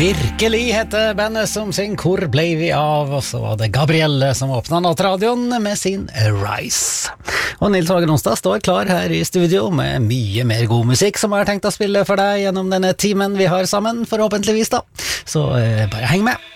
Virkelig heter bandet som synger Hvor ble vi av? Og så var det Gabrielle som åpnet nattradioen med sin Rise. Og Nils Hagen Onsdag står klar her i studio med mye mer god musikk som jeg har tenkt å spille for deg gjennom denne timen vi har sammen, forhåpentligvis da. Så bare heng med.